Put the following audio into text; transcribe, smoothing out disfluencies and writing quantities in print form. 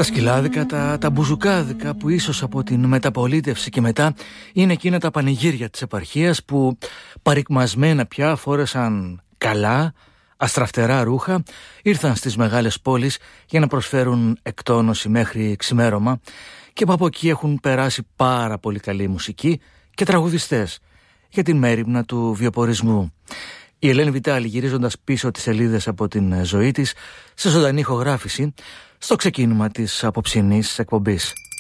Τα σκυλάδικα, τα μπουζουκάδικα που ίσως από την μεταπολίτευση και μετά είναι εκείνα τα πανηγύρια της επαρχίας που παρικμασμένα πια φόρεσαν καλά, αστραφτερά ρούχα, ήρθαν στις μεγάλες πόλεις για να προσφέρουν εκτόνωση μέχρι ξημέρωμα και από εκεί έχουν περάσει πάρα πολύ καλή μουσική και τραγουδιστές για την μέριμνα του βιοπορισμού. Η Ελένη Βιτάλη, γυρίζοντας πίσω τις σελίδες από την ζωή της σε ζωντανή ηχογράφηση, στο ξεκίνημα της απόψινής εκπομπής.